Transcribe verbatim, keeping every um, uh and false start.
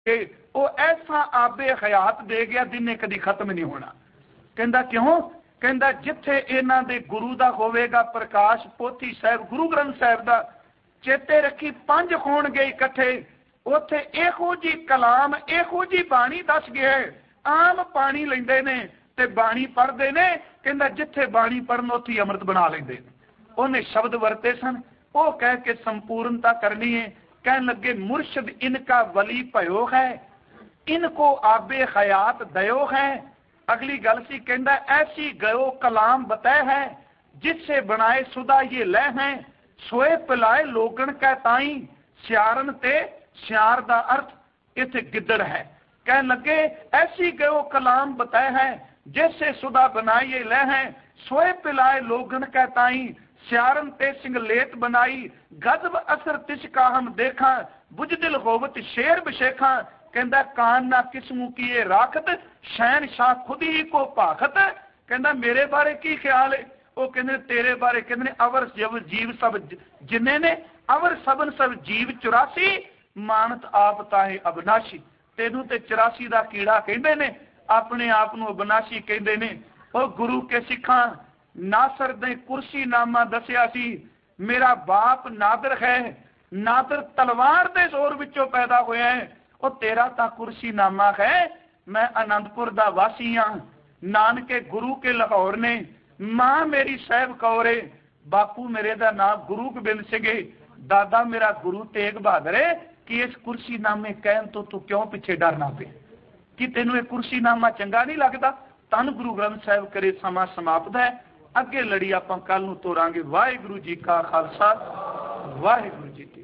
कि वो ऐसा आबे हयात दे गया जिन्हें कदी खत्म नहीं होना। कहता क्यों? कहता जिथे इन्हां दे गुरु दा होवेगा प्रकाश पोथी साहब गुरु ग्रंथ साहब दा चेते रखी पंज होणगे इकट्ठे उथे इहो जी कलाम इहो जी बाणी दस गया। आम पानी लेंदे ने ते बाणी पढ़ते ने। कहता जिथे बाणी पढ़न उथे अमृत बना लेंदे। उन्हें शब्द वरते सन वो कह के संपूर्णता करनी है। कहने लगे मुर्शद इनका वली भयो है, इनको आबे हयात दयो है। अगली गल सी कहता ऐसी गयो कलाम बताए है जिससे बनाए सुधा ये लह है। सोए पिलाए लोगन का ताई सियारन ते सियार दा अर्थ इथे गिद्दड़ है। कहने लगे ऐसी गयो कलाम बताए है जैसे सुधा बनाई ये लह है। सोए पिलाए लोगन का ताई सियारन ते सिंगलेट बनाई। गजब असर तिसका हम देखा बुजदिल होवत शेर बशेखा। कहता कान ना किस्मू किए राखत शहन शाह खुद ही को भाखत। कहता मेरे बारे की ख्याल है? वो कहते तेरे बारे कहते अवर जब जीव सब जिन्ने ने अवर सबन सब जीव चौरासी मानत आप ताहे अविनाशी। तेनू ते चौरासी का कीड़ा कहते ने अपने आप को अविनाशी कहते ने। और गुरु के सिखा नासर ने कुर्सी नामा दसिया सी मेरा बाप नादर है। नादर तलवार के जोर विचों पैदा होया है। और तेरा ता कुर्सी नामा है। मैं आनंदपुर दा वासी हाँ। नानके गुरु के लाहौर ने। मां मेरी साहब कौर है। बापू मेरे दा नाम गुरु गोबिंद सिंह है। दादा मेरा गुरु तेग बहादुर है। कि इस कुर्सी नामे कहन तो तू क्यों पिछे डरना पे? कि तेनू एक कुर्सी नामा चंगा नहीं लगता? धन गुरु ग्रंथ साहब करे समा समाप्त है। अगे लड़ी आपां कल नूं तोरांगे। वाहिगुरू जी का खालसा वाहिगुरू जी की